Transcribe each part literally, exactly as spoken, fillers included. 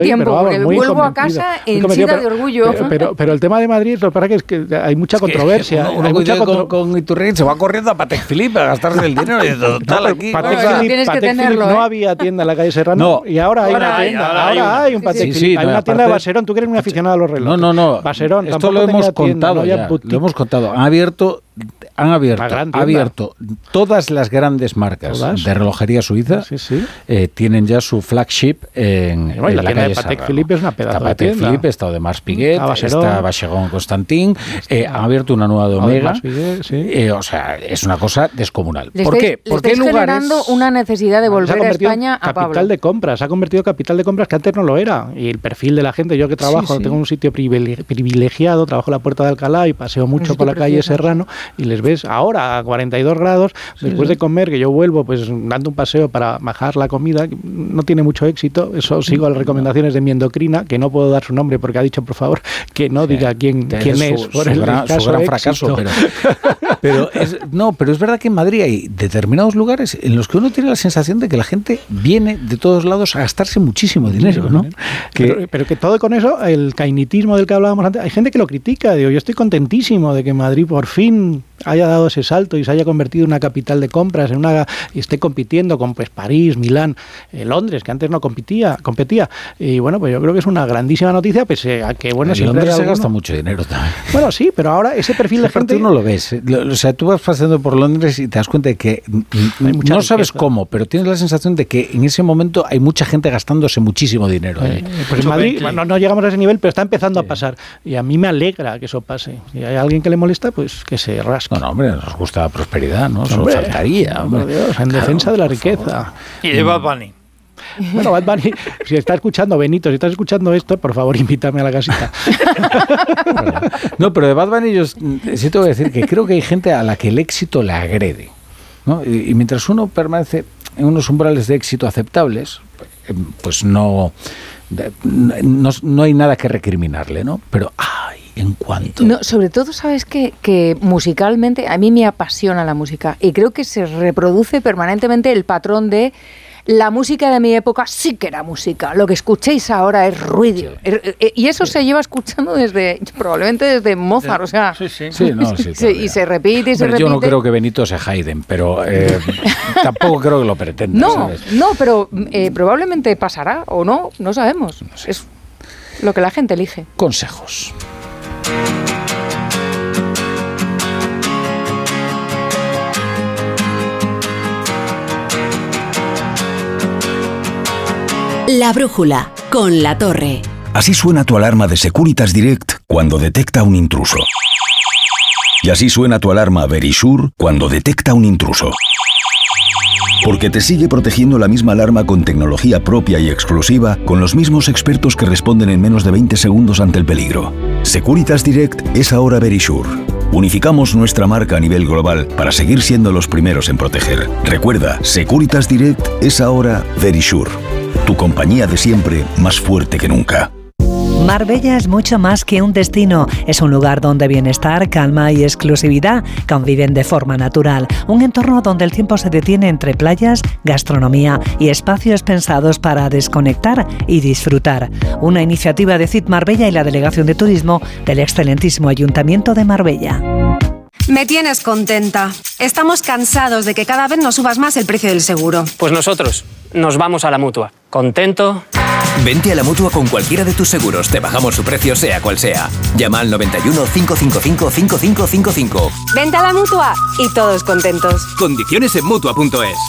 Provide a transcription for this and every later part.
tiempo, pero, vamos, porque vuelvo a casa henchida de orgullo. Pero, pero, pero el tema de Madrid, lo que pasa es que hay mucha es controversia. Que uno, uno mucha contro... con, con Iturrégui se va corriendo a Patek Philippe a gastarse el dinero. Y total, no, aquí. Patek bueno, Philippe, tienes Patek que tenerlo, Philippe ¿eh? no había tienda en la calle Serrano No. y ahora hay Ahora una hay, tienda. ahora Ahora hay, hay un Patek sí, Philippe. sí, hay no, una tienda de aparte... Baserón. Tú que eres muy aficionado a los relojes. No, no, no. Baserón, esto lo hemos contado tienda, ya. no Lo hemos contado. Han abierto, han abierto, abierto todas las grandes marcas ¿Todas? de relojería suiza. Sí, sí. Eh, tienen ya su flagship en, bueno, en la, la calle calle Patek Serrano. Philippe es una pedazo está de Patek tienda. Philippe, está Audemars Piguet, está Vacheron Constantin. Eh, han abierto una nueva de Omega. Piguet, sí. eh, o sea, es una cosa descomunal. Les ¿Por estáis, qué? Porque estáis lugares... generando una necesidad de volver a España a Pablo. Capital de compras, se ha convertido en capital de compras que antes no lo era. Y el perfil de la gente, yo que trabajo, sí, sí. tengo un sitio privilegiado, trabajo en la Puerta de Alcalá y paseo mucho por la calle precioso. Serrano y les ves ahora a cuarenta y dos grados, sí, después sí. de comer, que yo vuelvo pues dando un paseo para bajar la comida, no tiene mucho éxito, eso sigo las recomendaciones de mi endocrina, que no puedo dar su nombre porque ha dicho, por favor, que no sí. diga quién, quién su, es, por su el gran, caso su gran éxito. fracaso, pero, pero es, no, pero es verdad que en Madrid hay determinados lugares en los que uno tiene la sensación de que la gente viene de todos lados a gastarse muchísimo dinero, ¿no? Que, pero, pero que todo con eso, el cainitismo del que hablábamos antes, hay gente que lo critica, digo, yo estoy contentísimo de que Madrid por fin haya dado ese salto y se haya convertido en una capital de compras, en una y esté compitiendo con pues París, Milán, eh, Londres, que antes no competía, competía. Y bueno, pues yo creo que es una grandísima noticia, pese a que bueno, en siempre Londres se alguno... gasta mucho dinero también. Bueno, sí, pero ahora ese perfil de gente tú no lo ves. O sea, tú vas paseando por Londres y te das cuenta de que no sabes riqueza. cómo, pero tienes la sensación de que en ese momento hay mucha gente gastándose muchísimo dinero. Eh, pues en Madrid bueno, no llegamos a ese nivel, pero está empezando sí. a pasar. Y a mí me alegra que eso pase. Si hay alguien que le molesta, pues que se rasque. No, no, hombre, nos gusta la prosperidad, ¿no? Eso hombre, faltaría. Hombre. Dios, en claro, defensa de la riqueza. Favor. Y de Bad Bunny. Bueno, Bad Bunny, si está escuchando, Benito, si estás escuchando esto, por favor, invítame a la casita. No, pero de Bad Bunny yo sí te voy a decir que creo que hay gente a la que el éxito le agrede, ¿no? Y, y mientras uno permanece en unos umbrales de éxito aceptables, pues no, no, no hay nada que recriminarle, ¿no? Pero, ay, en cuanto... No, sobre todo, ¿sabes qué? Que musicalmente, a mí me apasiona la música y creo que se reproduce permanentemente el patrón de la música de mi época sí que era música. Lo que escuchéis ahora es ruido. Sí. Y eso sí. se lleva escuchando desde, probablemente desde Mozart, o sea... Sí, sí. sí, no, sí sí y se repite y se pero repite. Yo no creo que Benito sea Haydn, pero eh, tampoco creo que lo pretenda, No, ¿sabes? no, pero eh, probablemente pasará o no, no sabemos. No sé. Es lo que la gente elige. Consejos. La brújula, con La Torre. Así suena tu alarma de Securitas Direct cuando detecta un intruso. Y así suena tu alarma Verisure cuando detecta un intruso. Porque te sigue protegiendo la misma alarma con tecnología propia y exclusiva, con los mismos expertos que responden en menos de veinte segundos ante el peligro. Securitas Direct es ahora Verisure. Unificamos nuestra marca a nivel global para seguir siendo los primeros en proteger. Recuerda, Securitas Direct es ahora Verisure. Tu compañía de siempre, más fuerte que nunca. Marbella es mucho más que un destino. Es un lugar donde bienestar, calma y exclusividad conviven de forma natural. Un entorno donde el tiempo se detiene entre playas, gastronomía y espacios pensados para desconectar y disfrutar. Una iniciativa de C I T Marbella y la Delegación de Turismo del excelentísimo Ayuntamiento de Marbella. Me tienes contenta. Estamos cansados de que cada vez nos subas más el precio del seguro. Pues nosotros nos vamos a la Mutua. ¿Contento? Vente a la Mutua con cualquiera de tus seguros. Te bajamos su precio sea cual sea. Llama al noventa y uno, cinco cinco cinco, cinco cinco cinco cinco. Vente a la Mutua y todos contentos. Condiciones en Mutua punto es.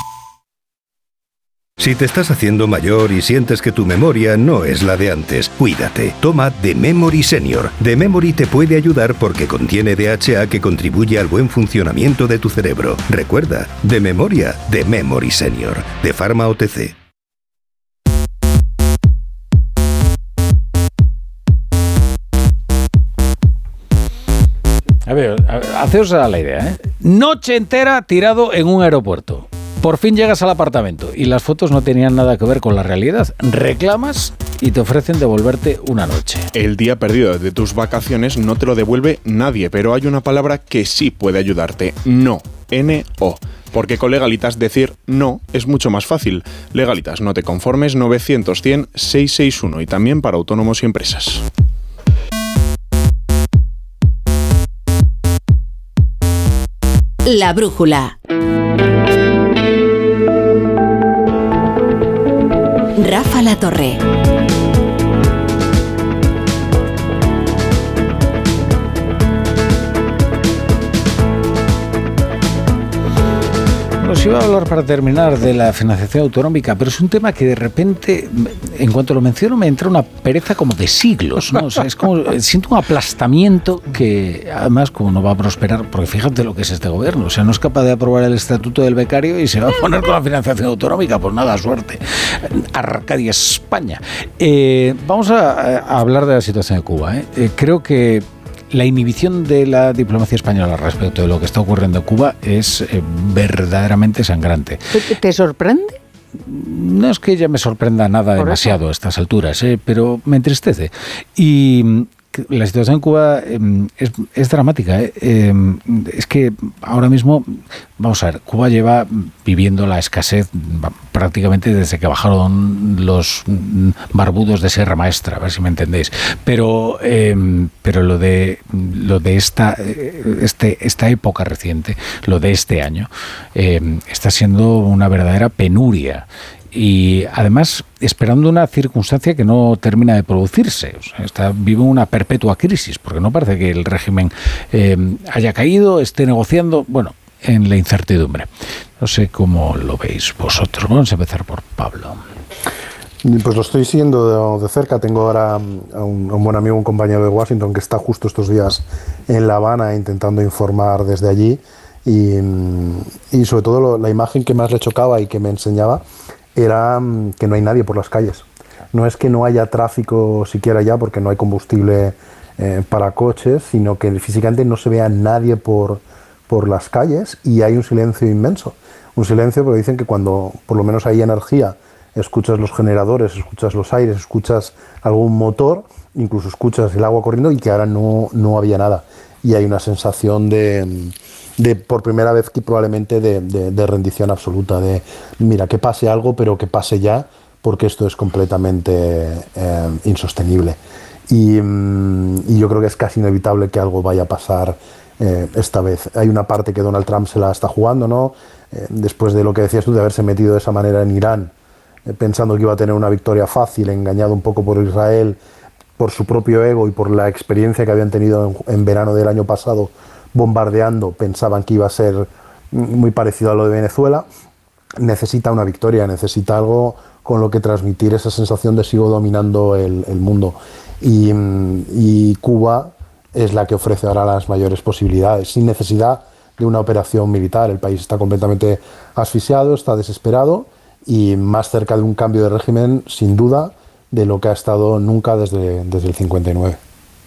Si te estás haciendo mayor y sientes que tu memoria no es la de antes, cuídate. Toma The Memory Senior. The Memory te puede ayudar porque contiene D H A que contribuye al buen funcionamiento de tu cerebro. Recuerda, de memoria, The Memory Senior. De Pharma O T C. A ver, haceos a la idea, ¿eh? Noche entera tirado en un aeropuerto. Por fin llegas al apartamento y las fotos no tenían nada que ver con la realidad. Reclamas y te ofrecen devolverte una noche. El día perdido de tus vacaciones no te lo devuelve nadie, pero hay una palabra que sí puede ayudarte. No. N O. porque con Legalitas decir no es mucho más fácil. Legalitas, no te conformes, novecientos cien seiscientos sesenta y uno y también para autónomos y empresas. La brújula. Rafa La Torre. Os iba a hablar para terminar de la financiación autonómica, pero es un tema que de repente, en cuanto lo menciono, me entra una pereza como de siglos, ¿no? O sea, es como, siento un aplastamiento que además como no va a prosperar, porque fíjate lo que es este gobierno, o sea, no es capaz de aprobar el estatuto del becario y se va a poner con la financiación autonómica, pues nada, suerte. Arcadia, España. Eh, vamos a, a hablar de la situación de Cuba, ¿eh? Eh, creo que la inhibición de la diplomacia española respecto de lo que está ocurriendo en Cuba es eh, verdaderamente sangrante. ¿Te, te sorprende? No es que ya me sorprenda nada Por demasiado eso. a estas alturas, eh, pero me entristece. Y la situación en Cuba eh, es, es dramática. Eh. Eh, es que ahora mismo, vamos a ver, Cuba lleva viviendo la escasez prácticamente desde que bajaron los barbudos de Sierra Maestra, a ver si me entendéis. Pero, eh, pero lo de lo de esta este esta época reciente, lo de este año, eh, está siendo una verdadera penuria. Y además esperando una circunstancia que no termina de producirse. O sea, está, vive una perpetua crisis, porque no parece que el régimen eh, haya caído, esté negociando, bueno, en la incertidumbre. No sé cómo lo veis vosotros. Vamos a empezar por Pablo. Pues lo estoy siguiendo de, de cerca. Tengo ahora a un, a un buen amigo, un compañero de Washington, que está justo estos días en La Habana intentando informar desde allí. Y, y sobre todo lo, la imagen que más le chocaba y que me enseñaba era que no hay nadie por las calles. No es que no haya tráfico siquiera ya porque no hay combustible eh, para coches, sino que físicamente no se ve a nadie por, por las calles y hay un silencio inmenso. Un silencio porque dicen que cuando por lo menos hay energía, escuchas los generadores, escuchas los aires, escuchas algún motor, incluso escuchas el agua corriendo y que ahora no, no había nada. Y hay una sensación de... de por primera vez que probablemente de, de, de rendición absoluta, de mira, que pase algo, pero que pase ya, porque esto es completamente eh, insostenible. Y, y yo creo que es casi inevitable que algo vaya a pasar eh, esta vez. Hay una parte que Donald Trump se la está jugando, ¿no? Eh, después de lo que decías tú, de haberse metido de esa manera en Irán, eh, pensando que iba a tener una victoria fácil, engañado un poco por Israel, por su propio ego y por la experiencia que habían tenido en, en verano del año pasado, bombardeando, pensaban que iba a ser muy parecido a lo de Venezuela. Necesita una victoria, necesita algo con lo que transmitir esa sensación de sigo dominando el, el mundo. Y, y Cuba es la que ofrece ahora las mayores posibilidades, sin necesidad de una operación militar. El país está completamente asfixiado, está desesperado y más cerca de un cambio de régimen, sin duda, de lo que ha estado nunca desde, desde el cincuenta y nueve.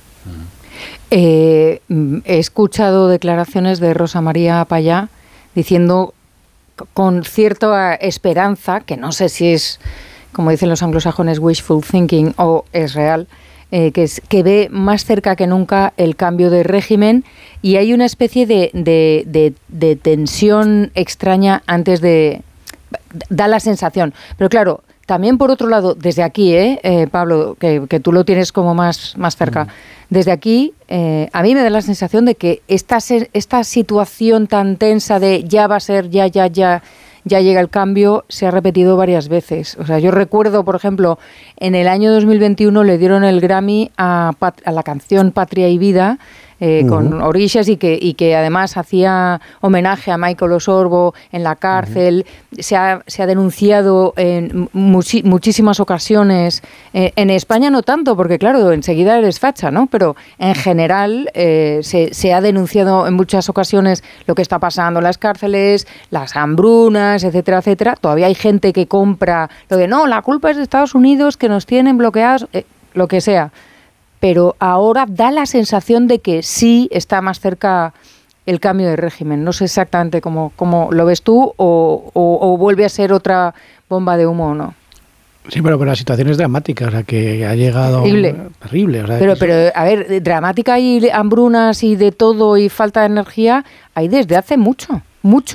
Eh, he escuchado declaraciones de Rosa María Payá diciendo con cierta esperanza, que no sé si es, como dicen los anglosajones, wishful thinking o es real, eh, que, es, que ve más cerca que nunca el cambio de régimen y hay una especie de, de, de, de tensión extraña antes de... da la sensación, pero claro, también por otro lado, desde aquí, ¿eh, eh, Pablo, que, que tú lo tienes como más, más cerca, desde aquí, eh, a mí me da la sensación de que esta, esta situación tan tensa de ya va a ser, ya, ya, ya, ya llega el cambio, se ha repetido varias veces. O sea, yo recuerdo, por ejemplo, en el año dos mil veintiuno le dieron el Grammy a, a la canción Patria y Vida, Eh, uh-huh. con Orishas y que, y que además hacía homenaje a Michael Osorbo en la cárcel. Uh-huh. Se ha, se ha denunciado en muchi- muchísimas ocasiones. Eh, en España no tanto, porque claro, enseguida eres facha, ¿no? Pero en general eh, se, se ha denunciado en muchas ocasiones lo que está pasando en las cárceles, las hambrunas, etcétera, etcétera. Todavía hay gente que compra lo de no, la culpa es de Estados Unidos, que nos tienen bloqueados, eh, lo que sea. Pero ahora da la sensación de que sí está más cerca el cambio de régimen. No sé exactamente cómo, cómo lo ves tú o, o, o vuelve a ser otra bomba de humo o no. Sí, pero, pero la situación es dramática, o sea, que ha llegado... Terrible. Terrible. O sea, pero, pero, a ver, dramática y hambrunas y de todo y falta de energía hay desde hace mucho, mucho.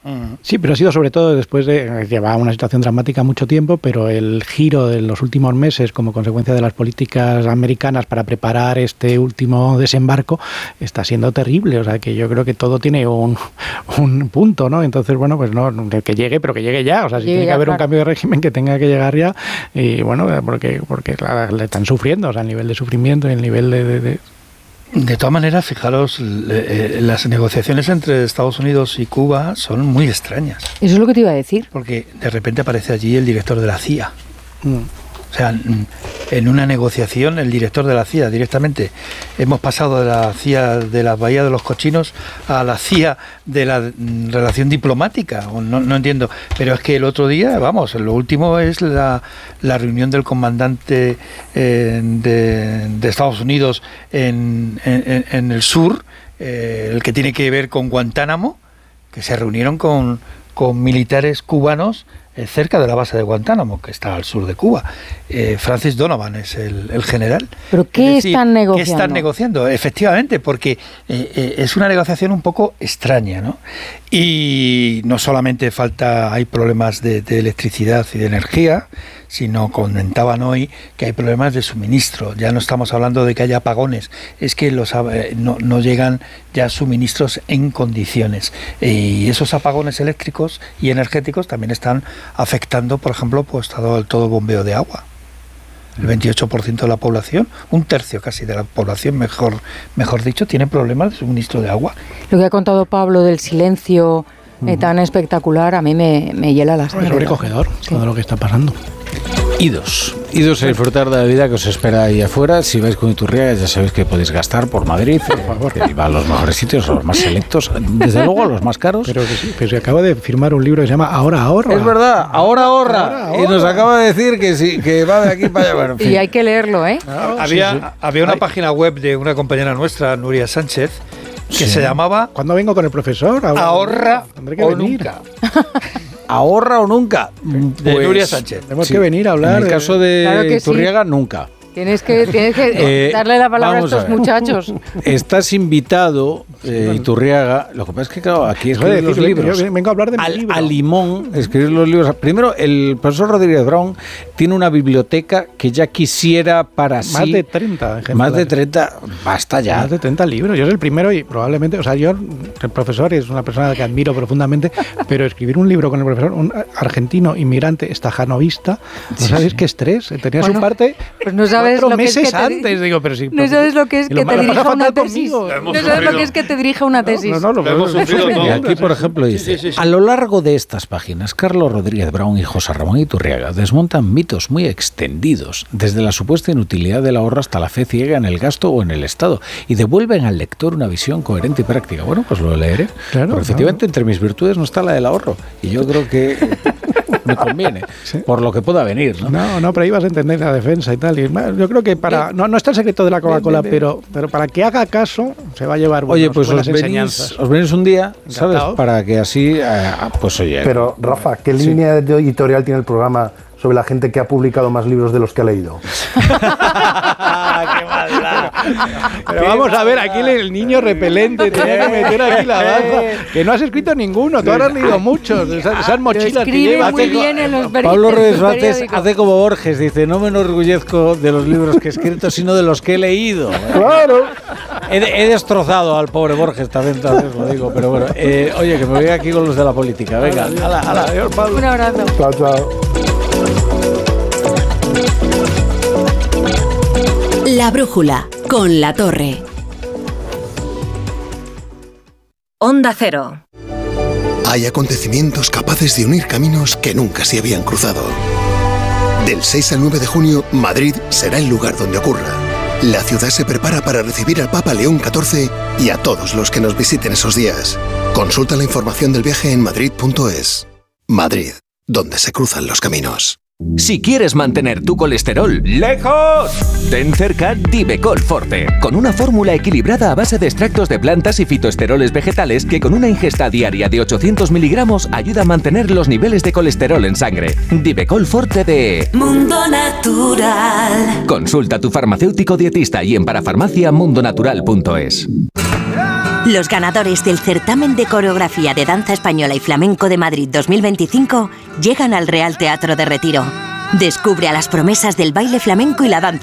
Sí, pero ha sido sobre todo después de llevar una situación dramática mucho tiempo, pero el giro de los últimos meses como consecuencia de las políticas americanas para preparar este último desembarco está siendo terrible. O sea, que yo creo que todo tiene un, un punto, ¿no? Entonces, bueno, pues no, que llegue, pero que llegue ya. O sea, si tiene que haber un cambio de régimen, que tenga que llegar ya. Y bueno, porque, porque le están sufriendo, o sea, el nivel de sufrimiento y el nivel de... de, de De todas maneras, fijaros, eh, las negociaciones entre Estados Unidos y Cuba son muy extrañas. Eso es lo que te iba a decir. Porque de repente aparece allí el director de la C I A. Mm. O sea, en una negociación, el director de la C I A directamente. Hemos pasado de la C I A de la Bahía de los Cochinos a la C I A de la mm, relación diplomática. No, no entiendo. Pero es que el otro día, vamos, lo último es la, la reunión del comandante eh, de, de Estados Unidos en, en, en el sur, eh, el que tiene que ver con Guantánamo, que se reunieron con, con militares cubanos eh, cerca de la base de Guantánamo, que está al sur de Cuba. Eh, Francis Donovan es el, el general. ¿Pero qué es decir, están negociando? ¿Qué están negociando? Efectivamente, porque eh, eh, es una negociación un poco extraña, ¿no? Y no solamente falta, hay problemas de, de electricidad y de energía, sino comentaban hoy que hay problemas de suministro. Ya no estamos hablando de que haya apagones, es que los eh, no, no llegan ya suministros en condiciones. Y esos apagones eléctricos y energéticos también están afectando, por ejemplo, pues todo, todo el bombeo de agua. El veintiocho por ciento de la población, un tercio casi de la población, mejor, mejor dicho, tiene problemas de suministro de agua. Lo que ha contado Pablo del silencio eh, tan espectacular, a mí me, me hiela la sangre. Es sobrecogedor, sí. Todo lo que está pasando. Idos, idos a disfrutar de la vida que os espera ahí afuera. Si vais con Iturriaga ya sabéis que podéis gastar por Madrid, por favor, que va a los mejores sitios, a los más selectos, desde luego a los más caros. Pero que sí, pero se acaba de firmar un libro que se llama Ahora Ahorra. Es verdad, Ahora Ahorra. Ahora, ahorra. Y nos acaba de decir que sí, que va de aquí para allá. Bueno, en fin. Y hay que leerlo, ¿eh? No, había, sí, sí. había una Ay. página web de una compañera nuestra, Nuria Sánchez, que sí. se llamaba ¿Cuándo vengo con el profesor? Ahora, Ahorra o venir. Nunca. Ahorra o nunca. De pues, Nuria Sánchez. Tenemos sí. que venir a hablar. En el caso de claro Iturriaga, sí. nunca. Tienes que, tienes que eh, darle la palabra a estos a muchachos. Estás invitado, eh, Iturriaga. Lo que pasa es que, claro, aquí escribir los decir, libros. Yo vengo a hablar de mi al, libro. A limón, escribir los libros. Primero, el profesor Rodríguez Brown tiene una biblioteca que ya quisiera para más sí. Más de treinta ejemplares. Más de treinta. Basta ya. Más de treinta libros. Yo soy el primero y probablemente, o sea, yo, el profesor es una persona que admiro profundamente, pero escribir un libro con el profesor, un argentino inmigrante, estajanovista, ¿no sí, sabéis sí. qué estrés? Tenía bueno, su parte. Pues no sabes lo que es que te antes, digo, pero sí. No sabes lo que es que te dirija una tesis. No sabes lo que es que te dirija una tesis. No, no, no, lo hemos sufrido todo. Y aquí, por ejemplo, dice, sí, sí, sí. a lo largo de estas páginas, Carlos Rodríguez Brown y José Ramón Iturriaga desmontan mitos muy extendidos, desde la supuesta inutilidad del ahorro hasta la fe ciega en el gasto o en el Estado, y devuelven al lector una visión coherente y práctica. Bueno, pues lo leeré. Claro, Porque efectivamente, claro. entre mis virtudes no está la del ahorro, y yo creo que me conviene, sí. por lo que pueda venir, ¿no? No, no, pero ahí vas a entender la defensa y tal. Y yo creo que para... No, no está el secreto de la Coca-Cola, bien, bien, bien. Pero, pero para que haga caso, se va a llevar buenos, oye, pues buenas os enseñanzas. Venís, os venís un día, ¿sabes? Encantado. Para que así, eh, pues oye... Pero, Rafa, ¿qué sí. línea editorial tiene el programa sobre la gente que ha publicado más libros de los que ha leído? ¡Qué maldad! Pero vamos a ver, aquí el niño repelente tenía que meter aquí la baza. Que no has escrito ninguno, tú ahora has leído muchos. Esas, esas mochilas que llevas. Muy bien en los Pablo Reyes Vázquez hace como Borges, dice, no me enorgullezco de los libros que he escrito, sino de los que he leído. Claro. He, he destrozado al pobre Borges también, también os lo digo, pero bueno. Eh, oye, que me voy aquí con los de la política. Venga, ala, ala, adiós, Pablo. Un abrazo. Chao, chao. La brújula, con La Torre. Onda Cero. Hay acontecimientos capaces de unir caminos que nunca se habían cruzado. Del seis al nueve de junio, Madrid será el lugar donde ocurra. La ciudad se prepara para recibir al Papa León catorce y a todos los que nos visiten esos días. Consulta la información del viaje en madrid punto es. Madrid, donde se cruzan los caminos. Si quieres mantener tu colesterol lejos, ten cerca Divecol Forte, con una fórmula equilibrada a base de extractos de plantas y fitoesteroles vegetales que con una ingesta diaria de ochocientos miligramos ayuda a mantener los niveles de colesterol en sangre. Divecol Forte de Mundo Natural. Consulta a tu farmacéutico dietista y en parafarmacia mundo natural punto es. Los ganadores del Certamen de Coreografía de Danza Española y Flamenco de Madrid dos mil veinticinco llegan al Real Teatro de Retiro. Descubre a las promesas del baile flamenco y la danza